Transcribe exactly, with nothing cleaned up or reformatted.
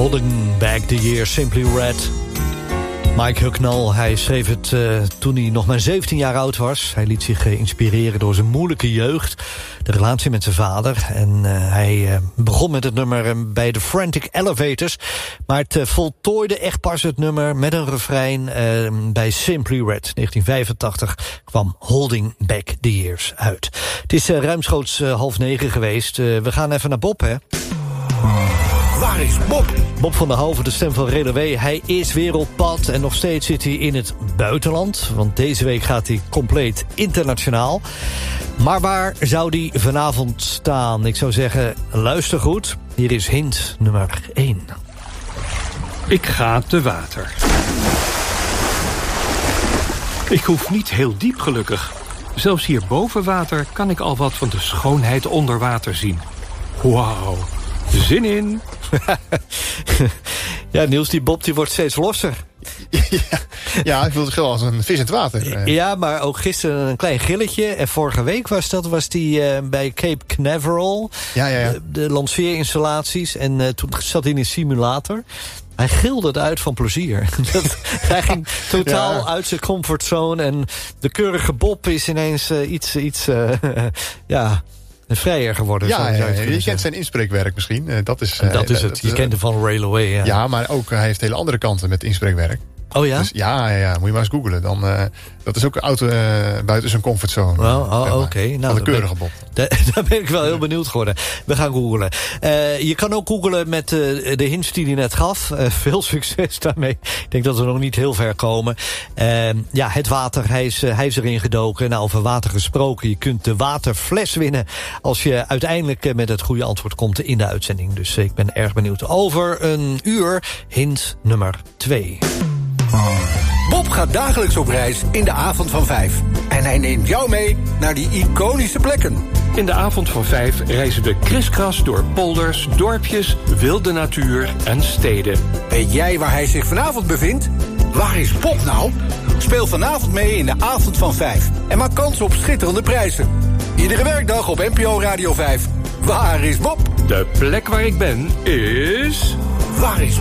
Holding Back the Years, Simply Red. Mike Hucknall, hij schreef het uh, toen hij nog maar zeventien jaar oud was. Hij liet zich uh, inspireren door zijn moeilijke jeugd, de relatie met zijn vader. En uh, hij uh, begon met het nummer uh, bij de Frantic Elevators. Maar het uh, voltooide echt pas het nummer met een refrein uh, bij Simply Red. negentien vijfentachtig kwam Holding Back the Years uit. Het is uh, ruimschoots uh, half negen geweest. Uh, we gaan even naar Bob, hè? Waar is Bob? Bob van der Hoven, de stem van Relaway. Hij is wereldpad en nog steeds zit hij in het buitenland. Want deze week gaat hij compleet internationaal. Maar waar zou hij vanavond staan? Ik zou zeggen, luister goed. Hier is hint nummer één. Ik ga te water. Ik hoef niet heel diep gelukkig. Zelfs hier boven water kan ik al wat van de schoonheid onder water zien. Wauw. Zin in. Ja, Niels, die Bob die wordt steeds losser. Ja, ja, ik voelde gewoon als een vis in het water. Ja, maar ook gisteren een klein gilletje. En vorige week was dat was die uh, bij Cape Canaveral. Ja, ja, ja. De, de lanceerinstallaties. En uh, toen zat hij in een simulator. Hij gilde het uit van plezier. Dat, hij ging totaal ja. uit zijn comfortzone. En de keurige Bob is ineens uh, iets... iets uh, ja... vrijer geworden. Ja, zo, ja, ja, je zeggen. kent zijn inspreekwerk misschien. Uh, dat is, uh, dat is het. Je uh, kent hem van Railway. Ja. ja, maar ook hij heeft hele andere kanten met inspreekwerk. Oh ja? Dus, ja, ja, ja, moet je maar eens googlen. Dan, uh, dat is ook auto, uh, buiten zijn comfortzone. Oh, oh, oké. Okay. Nou, van de keurige Bob. Daar ben ik wel heel benieuwd geworden. We gaan googlen. Uh, je kan ook googlen met uh, de hints die hij net gaf. Uh, veel succes daarmee. Ik denk dat we nog niet heel ver komen. Uh, ja, het water. Hij is, uh, hij is erin gedoken. Nou, over water gesproken. Je kunt de waterfles winnen als je uiteindelijk uh, met het goede antwoord komt in de uitzending. Dus uh, ik ben erg benieuwd. Over een uur hint nummer twee. Bob gaat dagelijks op reis in de avond van vijf. En hij neemt jou mee naar die iconische plekken. In de avond van vijf reizen we kriskras door polders, dorpjes, wilde natuur en steden. Weet jij waar hij zich vanavond bevindt? Waar is Bob nou? Speel vanavond mee in de avond van vijf. En maak kans op schitterende prijzen. Iedere werkdag op N P O Radio vijf. Waar is Bob? De plek waar ik ben is... Waar is